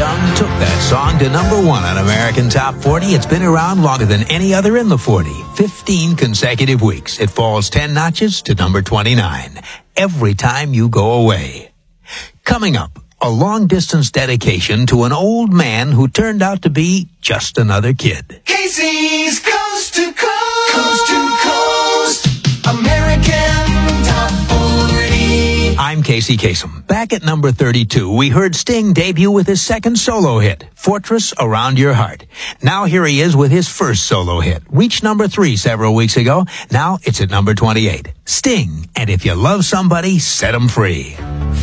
Young took that song to number 1 on American Top 40. It's been around longer than any other in the 40. 15 consecutive weeks. It falls 10 notches to number 29. Every Time You Go Away. Coming up, a long-distance dedication to an old man who turned out to be just another kid. Casey's Coast to Coast. Coast to Coast. American Top 40. I'm Casey Kasem. Back at number 32, we heard Sting debut with his second solo hit, Fortress Around Your Heart. Now here he is with his first solo hit. Reached number 3 several weeks ago. Now it's at number 28. Sting, and If You Love Somebody, Set 'Em Free.